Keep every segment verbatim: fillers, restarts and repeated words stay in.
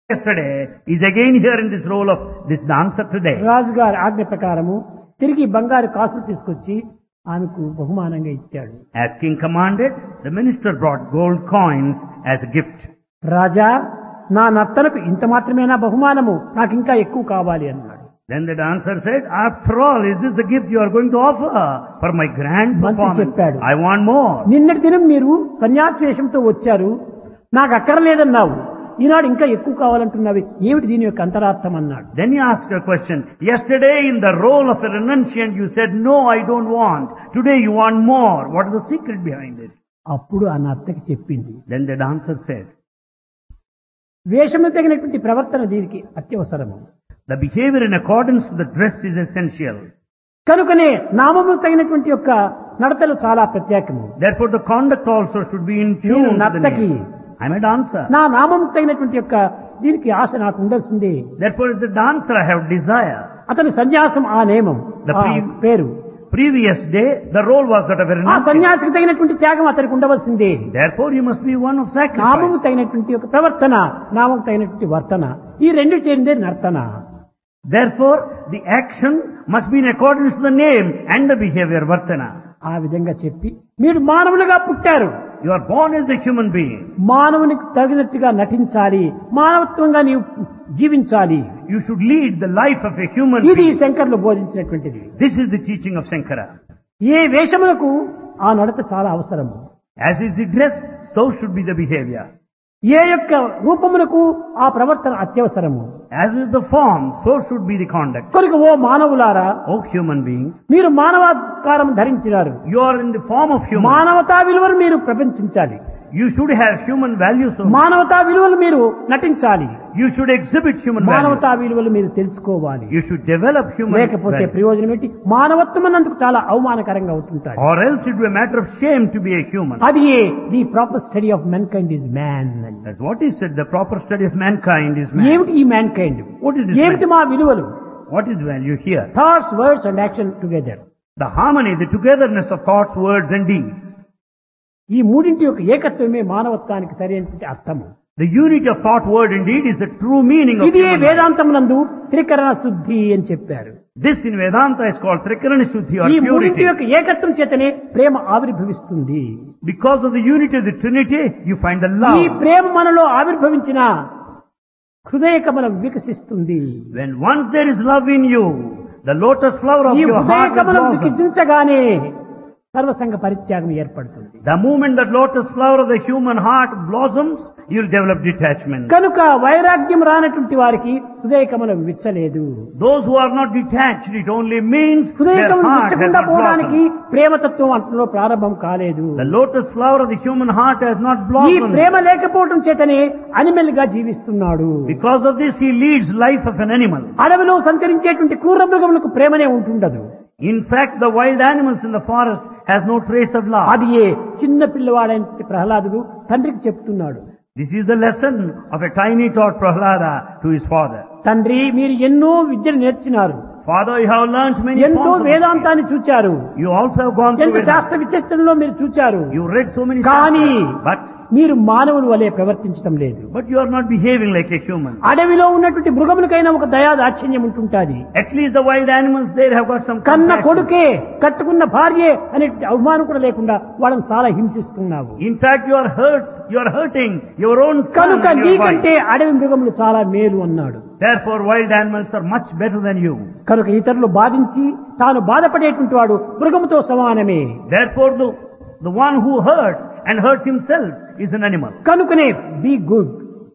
yesterday is again here in this role of this dancer today. రాజుగారి ఆజ్ఞ ప్రకారము తిరిగి బంగారు కాసులు తీసుకొచ్చి ఆమెకు బహుమానంగా ఇచ్చాడు. As king commanded, the minister brought gold coins as a gift. రాజా, నా నర్తనకు ఇంత మాత్రమేనా బహుమానము, నాకు ఇంకా ఎక్కువ కావాలి అన్నాడు. Then the dancer said, after all, is this the gift you are going to offer for my grand performance? I want more. నిన్నటి దినం మీరు సన్యాసి వేషంతో వచ్చారు, నాకు అక్కర్లేదన్నావు, ఈనాడు ఇంకా ఎక్కువ కావాలంటున్నావు, ఏమిటి దీని యొక్క అంతరార్థం అన్నాడు. Then he asked a question. Yesterday in the role of a renunciant you said, no, I don't want. Today you want more. What is the secret behind it? అప్పుడు ఆ నర్తకి చెప్పింది. Then the dancer said, వేషము తగినటువంటి ప్రవర్తన దీనికి అత్యవసరము. the behavior in accordance with the dress is essential. కనుకనే నామము తగినటువంటి యొక్క నడతలు చాలా ప్రత్యేకము. Therefore the conduct also should be in tune with the నర్తకి name. I'm a dancer. నా నామము తగినటువంటి యొక్క దీనికి ఆశ నాకు ఉండాల్సిందే. Therefore as a dancer I have desire. అతని సన్యాసం ఆ నియమం, The ఆ pre- పేరు. Previous day the role was that of a ఆ renunciant. సన్యాసికి తగినటువంటి త్యాగం అతనికి ఉండవలసిందే. Therefore he must be one of నామము sacrifice. తగినటువంటి యొక్క ప్రవర్తన, నామము తగినటువంటి వర్తన, ఈ రెండు చేరిందే నర్తన. Therefore the action must be in accordance to the name and the behavior vartana. ఆ విధంగా చెప్పి, మీరు మానవులుగా పుట్టారు, You are born as a human being. మానవునికి తగినట్టుగా నటించాలి, మానవత్వంగా నీవు జీవించాలి. You should lead the life of a human ఇది being. శంకర్లు బోధించినటువంటిది. This is the teaching of Shankara. ఏ వేషములకు ఆ నడత చాలా అవసరము. As is the dress, so should be the behavior. ఏ యొక్క రూపములకు ఆ ప్రవర్తన అత్యవసరము. As is the form, so should be the conduct. కనుక ఓ మానవులారా, Oh human beings, మీరు మానవాకారం ధరించినారు, you are in the form of human. మానవతా విలువలు మీరు ప్రపంచించాలి, You should have human values. of- మానవతా విలువలు మీరు నటించాలి, You should exhibit human values. మానవతా విలువలు మీరు తెలుసుకోవాలి. You should develop human లేకపోతే values. ప్రయోజనం ఏంటి? మానవత్వం అన్నందుకు చాలా అవమానకరంగా అవుతుంటాడు. Or else it will be a matter of shame to be a human. అది the proper study of man kind is man. That's what is said. The proper study of mankind is man. ఏమిటి ఈ man kind? What is this ఏమిటి man? మా విలువలు? What is value here? Thoughts, words and action together. The harmony, the togetherness of thoughts, words and deeds. ఈ మూడింటి యొక్క ఏకత్వమే మానవత్వానికి సరైనటువంటి అర్థము. The unity of thought, word and deed is the true meaning of ఇది human life. వేదాంతమునందు త్రికరణ శుద్ధి అని చెప్పారు. This in Vedanta is called Trikarana Shuddhi or ఈ మూడింటి purity. యొక్క ఏకత్వం చేతనే ప్రేమ ఆవిర్భవిస్తుంది. Because of the unity of the Trinity, you find the ఈ love. ప్రేమ మనలో ఆవిర్భవించిన హృదయ కమలం వికసిస్తుంది. When once there is love in you, the lotus flower of ఈ your హృదయ heart will కమలం blossom. వికసించగానే సర్వసంగ పరిత్యాగం ఏర్పడుతుంది. The moment that lotus flower of the human heart blossoms, you will develop detachment. కనుక వైరాగ్యం రానటువంటి వారికి హృదయ కమలం విచ్చలేదు. Those who are not detached, it only means హృదయ their కమలం heart has విచ్చకుండా not పోవడానికి blossomed. ప్రేమతత్వం అంతలో ప్రారంభం కాలేదు. The lotus flower of the human heart has not ఈ blossomed. ప్రేమ లేకపోవడం చేతనే అనిమల్ గా జీవిస్తున్నాడు. Because of this, he leads life of an animal. అడవిలో సంచరించేటువంటి క్రూర మృగములకు ప్రేమనే ఉంటుండదు. In fact, the wild animals in the forest has no trace of love. అది ఏ చిన్న పిల్లవాడైన ప్రహ్లాదుడు తండ్రికి చెప్తున్నాడు. This is the lesson of a tiny tot Prahlada to his father. తండ్రి, మీరు ఎన్నో విద్యలు నేర్చినారు, Father, you have learnt many ఎంతో forms of వేదాంతాన్ని చూచారు, You also have gone through ఎంత Vedanta. శాస్త్ర విచక్షణలో మీరు చూచారు, You read so many కానీ shastras, but మీరు మానవుని వలె ప్రవర్తించడం లేదు. but you are not behaving like a human. అడవిలో ఉన్నటువంటి మృగములకైనా ఒక దయా దాక్షిణ్యం ఉంటుంటాది. At least the wild animals there have got some కన్న compassion. కొడుకే, కట్టుకున్న భార్యే అనే అవమానం కూడా లేకుండా వాళ్ళని చాలా హింసిస్తున్నావు. In fact, you are hurt. You are hurting your own son కనుక and your wife. నీకంటే అడవి మృగములు చాలా మేలు అన్నాడు. Therefore, wild animals are much better than you. కనుక ఇతరులు బాధించి తాను బాధపడేటువంటి వాడు మృగముతో సమానమే. Therefore, the, the one who hurts and hurts himself is an animal. కనుకనే be good.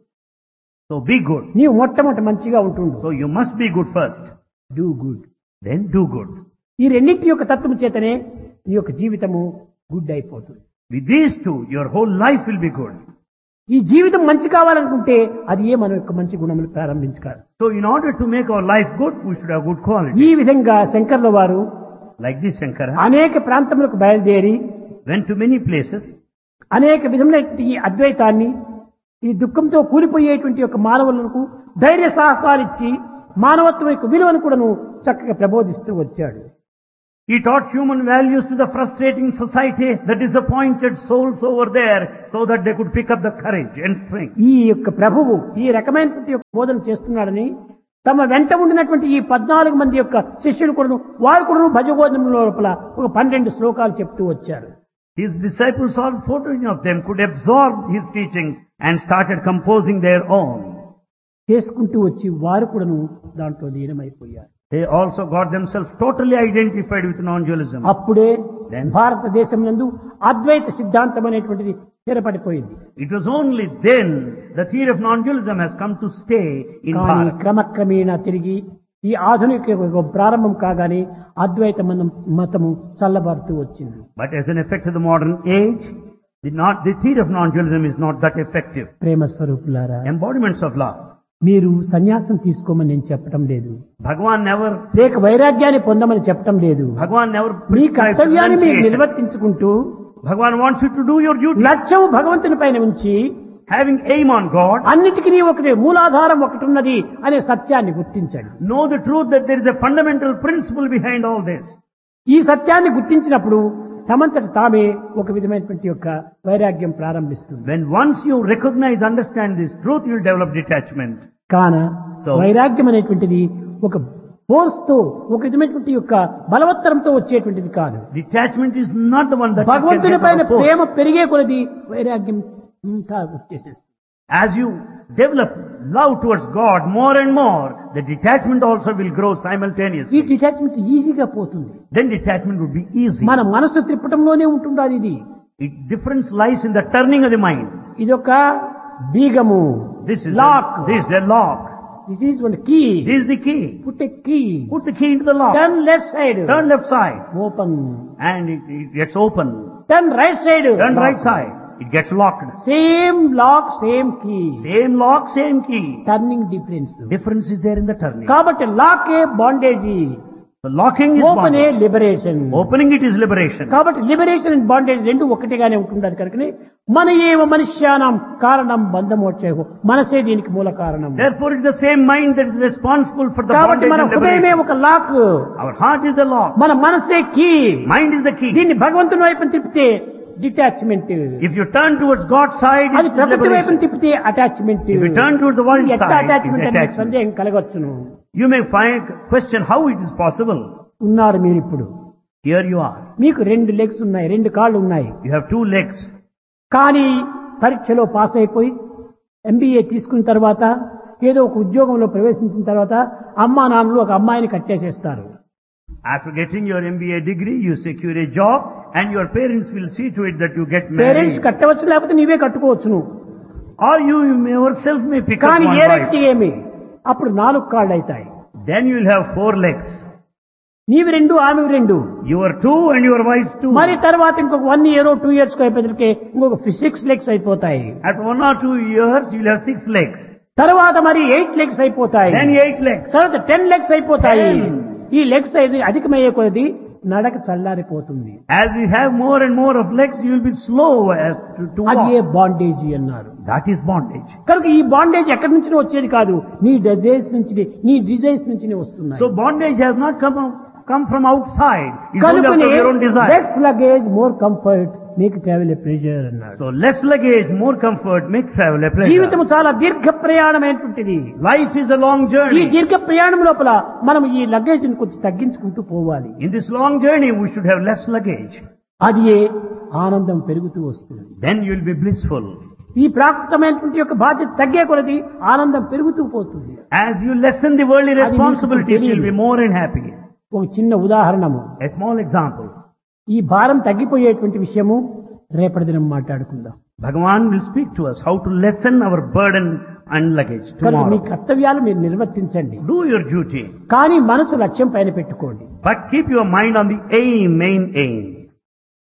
So be good. నీవు మొట్టమొదటి మంచిగా ఉంటుండు. So you must be good first. Do good. Then do good. ఈ రెండింటి యొక్క తత్వము చేతనే నీ యొక్క జీవితము గుడ్ అయిపోతుంది. With these two, your whole life will be good. ఈ జీవితం మంచి కావాలనుకుంటే అది ఏ మన యొక్క మంచి గుణములు ప్రారంభించుకోవాలి. So in order to make our life good, we should have good ఈ qualities. విధంగా శంకర్ల వారు Like this Shankara అనేక ప్రాంతములకు బయలుదేరి went to many places. అనేక విధములైన ఈ అద్వైతాన్ని, ఈ దుఃఖంతో కూలిపోయేటువంటి యొక్క మానవులకు ధైర్య సాహసాలిచ్చి మానవత్వం యొక్క విలువను కూడాను చక్కగా ప్రబోధిస్తూ వచ్చాడు. He taught human values to the frustrating society, the disappointed souls over there, so that they could pick up the courage and strength. ఈ యొక్క ప్రభువు ఈ రకమైనటువంటి యొక్క బోధన చేస్తున్నాడని తమ వెంట ఉండినటువంటి ఈ పద్నాలుగు మంది యొక్క శిష్యులు కూడా వారు కూడా భజగోధం లోపల ఒక పన్నెండు శ్లోకాలు చెప్తూ వచ్చారు. His disciples, all fourteen of them, could absorb his teachings and started composing their own. చేసుకుంటూ వచ్చి వారు కూడాను దాంట్లో లీనమైపోయారు. They also got themselves totally identified with non-dualism. అప్పుడే Then భారతదేశం నందు అద్వైత సిద్ధాంతం అనేటువంటిది స్థిరపడిపోయింది. it was only then the theory of non-dualism has come to stay in కానీ Bharat. క్రమక్రమేణా తిరిగి ఈ ఆధునిక యుగ ప్రారంభం కాగానే అద్వైత మతం మతము చల్లబారుతూ వచ్చింది. But as an effect of the modern age, the, not, the theory of non-dualism is not that effective. ప్రేమ స్వరూపులారా, Embodiments of love. మీరు సన్యాసం తీసుకోమని నేను చెప్పటం లేదు, Bhagavan never, లేక వైరాగ్యాన్ని పొందమని చెప్పటం లేదు. Bhagavan never మీ prescribes కర్తవ్యాన్ని మీరు renunciation. నిర్వర్తించుకుంటూ Bhagavan wants you to do your duty. లక్ష్యం భగవంతుని పైన ఉంచి Having aim on God, అన్నిటికీ ఒకటి మూలాధారం ఒకటి ఉన్నది అనే సత్యాన్ని గుర్తించండి. know the truth that there is a fundamental principle behind all this. ఈ సత్యాన్ని గుర్తించినప్పుడు తమంతట తామే ఒక విధమైనటువంటి యొక్క వైరాగ్యం ప్రారంభిస్తుంది. When once you recognize, understand this truth, you will develop detachment. కాన So- వైరాగ్యం అనేటువంటిది ఒక ఫోర్స్ తో ఒక విధమైనటువంటి యొక్క బలవత్తరంతో వచ్చేటువంటిది కాదు. Detachment is not the one that you can భగవంతుని get పైన out of force. ప్రేమ పెరిగే కొలది వైరాగ్యం అంతా వచ్చేసేస్తుంది. As you develop love towards God more and more, the detachment also will grow ఈ simultaneously. డిటాచ్మెంట్ ఈజీగా పోతుంది. Then detachment would be easy. మన మనసు త్రిప్పటంలోనే ఉంటుండాలి. ఇది It difference lies in the turning of the mind. ఇదొక బీగము, This is lock. a, this is a lock. This is one key. This is the key. Put a key. Put the key into the lock. Turn left side. Turn left side, open. and it, it gets open. Turn right side. Turn right side, it gets locked. Same lock same key. Same lock, same key. Turning difference. Difference is there in the turning. కాబట్టి lock A బాండేజీ, The locking is open A bondage. Liberation. Opening it is liberation. కాబట్టి liberation and bondage రెండు ఒకటిగానే ఉంటుండాలి. కనుకనే మన ఏవ మనుష్యానం కారణం బంధమోక్షేహో, మనసే దీనికి మూల కారణం. Therefore, it is the same mind that is responsible for the కాబట్టి bondage మన and హృదయమే liberation. ఒక lock, Our heart is the lock. మన మనసే key. Mind is the key. దీన్ని భగవంతుని వైపు తిప్పితే detachment, If you turn towards God's side, అది it is ప్రకృతి వైపు liberation. తిప్పితే attachment. If you turn towards the world ఎట్లా side, it is అటాచ్మెంట్ అనే attachment. సందేహం కలగొచ్చును. You may find question how it is possible. ఉన్నారు మీరు ఇప్పుడు, Here you are. మీకు రెండు లెగ్స్ ఉన్నాయి, రెండు కాళ్ళు ఉన్నాయి. You have two legs. కానీ పరీక్షలో పాస్ అయిపోయి ఎంబీఏ తీసుకున్న తర్వాత ఏదో ఒక ఉద్యోగంలో ప్రవేశించిన తర్వాత అమ్మా నాన్నలు ఒక అమ్మాయిని కట్టేసేస్తారు. After getting your M B A degree, you secure a job, and your parents will see to it that you get parents married. కట్టవచ్చు, లేకపోతే నీవే కట్టుకోవచ్చును. Or you may yourself may pick up కానీ one ఏ wife. వ్యక్తి ఏమి, అప్పుడు నాలుగు కాళ్ళు అవుతాయి. Then you will have four legs. నీవి రెండు, ఆమె రెండు. Your two and your wife's two. మరి తర్వాత ఇంకొక వన్ ఇయర్ టూ ఇయర్స్ అయిపోతే ఇంకొక సిక్స్ లెగ్స్ అయిపోతాయి. After one or two years, you will have six legs. తర్వాత మరి ఎయిట్ లెగ్స్ అయిపోతాయి. Then eight legs. తర్వాత టెన్ లెగ్స్ అయిపోతాయి. Ten. ఈ లెగ్స్ అయితే అధికమయ్యే కొలది నడక చల్లారిపోతుంది. As you have more and more of legs, you will be slow as to, to అది ఏ walk. బాండేజీ అన్నారు. That is bondage. కనుక ఈ బాండేజ్ ఎక్కడి నుంచి వచ్చేది కాదు, నీ డిజైర్స్ నుంచి, నీ డిజైర్స్ నుంచి వస్తున్నాయి. So bondage has not come, come from outside. It's only out కనుకనే of your own desire. Less luggage more comfort make travel A pressure అన్నారు. So less luggage, more comfort, make travel a pleasure. జీవితం చాలా దీర్ఘ ప్రయాణమైనటువంటిది. Life is a long ఈ journey. దీర్ఘ ప్రయాణం లోపల మనం ఈ లగేజ్ ని కొంచెం తగ్గించుకుంటూ పోవాలి. In this long journey, we should have less luggage. అది ఏ ఆనందం పెరుగుతూ వస్తుంది. Then you will be blissful. ఈ ప్రాకృతమైనటువంటి యొక్క బాధ్యత తగ్గే కొలది ఆనందం పెరుగుతూ పోతుంది. As you lessen the worldly అది responsibilities, నీకు you will be more and happy. ఒక చిన్న ఉదాహరణము, A small example. ఈ భారం తగ్గిపోయేటువంటి విషయము రేపటి దినం మాట్లాడుకుందాం. Bhagavan will speak to us how to lessen our burden and luggage కనుక మీ tomorrow. కర్తవ్యాలు మీరు నిర్వర్తించండి, Do your duty, కానీ మనసు లక్ష్యం పైన పెట్టుకోండి. but keep your mind on the aim, main aim.